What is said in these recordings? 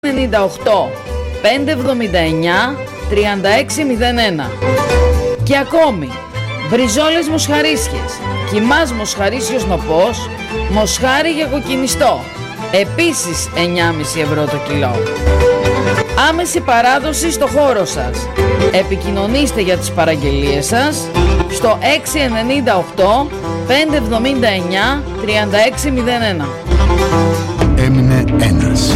579 3601. Και ακόμη, μπριζόλες μοσχαρίσιες, κιμάς μοσχαρίσιος νοπός, μοσχάρι για κοκκινιστό, επίσης 9,5 ευρώ το κιλό. Άμεση παράδοση στο χώρο σας. Επικοινωνήστε για τις παραγγελίες σας στο 698 579 3601. Έμεινε ένας.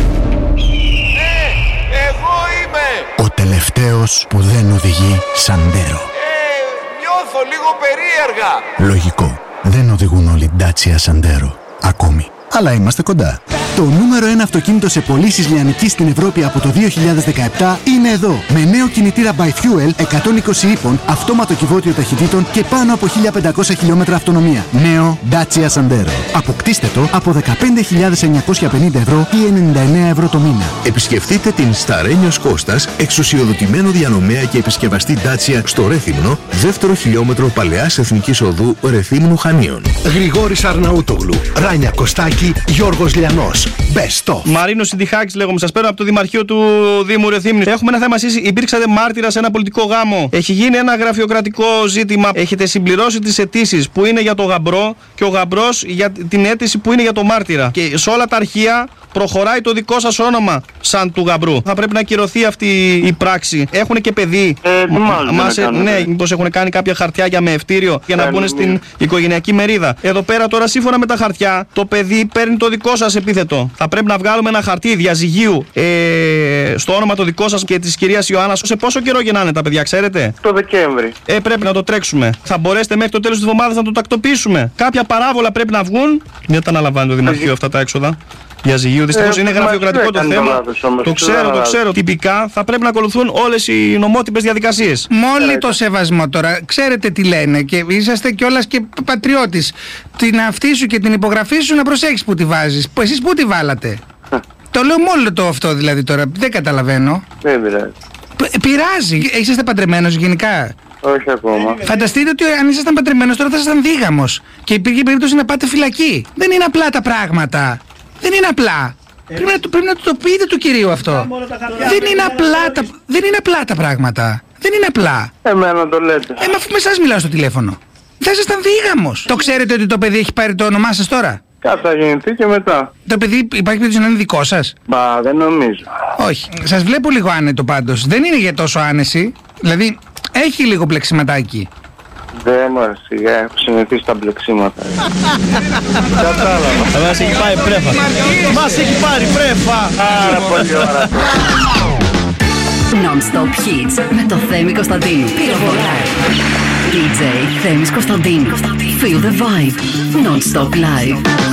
Εγώ είμαι! Ο τελευταίος που δεν οδηγεί Σαντέρο. Νιώθω λίγο περίεργα. Λογικό. Δεν οδηγούν όλοι Dacia Sandero. Ακόμη. Αλλά είμαστε κοντά. Το νούμερο 1 αυτοκίνητο σε πωλήσεις λιανικής στην Ευρώπη από το 2017 είναι εδώ. Με νέο κινητήρα by Fuel 120 ύπων, αυτόματο κυβότιο ταχυτήτων και πάνω από 1500 χιλιόμετρα αυτονομία. Νέο Dacia Sandero. Αποκτήστε το από 15.950 ευρώ ή 99 ευρώ το μήνα. Επισκεφτείτε την Σταρένιος Κώστας, εξουσιοδοτημένο διανομέα και επισκευαστή Dacia στο Ρέθυμνο, δεύτερο χιλιόμετρο Παλαιάς Εθνικής Οδού Ρεθύμνου Χανίων. Γρηγόρης Αρναούτογλου, Ράνια Κωστάκη, Γιώργος Λιανός. Best of. Μαρίνος Συντιχάκης λέγομαι, σας παίρνω από το Δημαρχείο του Δήμου Ρεθύμνου. Έχουμε ένα θέμα, εσείς υπήρξατε μάρτυρα σε ένα πολιτικό γάμο. Έχει γίνει ένα γραφειοκρατικό ζήτημα. Έχετε συμπληρώσει τις αιτήσεις που είναι για το γαμπρό και ο γαμπρός για την αίτηση που είναι για το μάρτυρα. Και σε όλα τα αρχεία προχωράει το δικό σας όνομα σαν του γαμπρού. Θα πρέπει να ακυρωθεί αυτή η πράξη. Έχουν και παιδί. Ναι, μήπως έχουν κάνει κάποια χαρτιά για μεευτήριο για να μπουν στην οικογενειακή μερίδα. Εδώ πέρα τώρα, σύμφωνα με τα χαρτιά, το παιδί παίρνει το δικό σας επίθετο. Θα πρέπει να βγάλουμε ένα χαρτί διαζυγίου στο όνομα το δικό σας και της κυρίας Ιωάννας. Σε πόσο καιρό γεννάνε τα παιδιά, ξέρετε? Το Δεκέμβρη. Πρέπει να το τρέξουμε. Θα μπορέσετε μέχρι το τέλος της εβδομάδας να το τακτοποιήσουμε. Κάποια παράβολα πρέπει να βγουν. Δεν τα αναλαμβάνει το Δημαρχείο αυτά τα έξοδα. Διαζυγίου. Δυστυχώς είναι γραφειοκρατικό το θέμα. Το ξέρω. Τυπικά θα πρέπει να ακολουθούν όλες οι νομότυπες διαδικασίες. Με όλο το σεβασμό τώρα, ξέρετε τι λένε και είσαστε κιόλας και πατριώτης. Την αυτή σου και την υπογραφή σου να προσέχεις που τη βάζεις. Εσείς πού τη βάλατε? Το λέω με όλο το αυτό δηλαδή τώρα. Δεν καταλαβαίνω. Δεν πειράζει. Πειράζει. Είσαστε παντρεμένος γενικά? Όχι ακόμα. Φανταστείτε ότι αν ήσασταν παντρεμένος τώρα θα ήσασταν δίγαμος και υπήρχε περίπτωση να πάτε φυλακή. Δεν είναι απλά τα πράγματα. Δεν είναι απλά. Πρέπει να το πείτε του κυρίου αυτό. Δεν είναι απλά τα πράγματα. Δεν είναι απλά. Εμένα το λέτε. Μα αφού με εσάς μιλάω στο τηλέφωνο. Θα ήσασταν δίγαμος. Το ξέρετε ότι το παιδί έχει πάρει το όνομά σας τώρα? Κάτι θα γεννηθεί και μετά. Το παιδί υπάρχει περίπτωση να είναι δικό σας? Μπα, δεν νομίζω. Όχι. Σας βλέπω λίγο άνετο πάντως. Δεν είναι για τόσο άνεση. Δηλαδή έχει λίγο πλεξιματάκι. Δεν μου αρέσει, έχω συνηθίσει τα μπλεξίματα. Κατάλαβα. Μας έχει πάει πρέφα. Μας έχει πάρει πρέφα. Άρα πολύ ώρα. Non-stop hits με το Θέμη Κωνσταντίνου. Πυροβολά. DJ Θέμης Κωνσταντίνου. Feel the vibe. Non-stop live.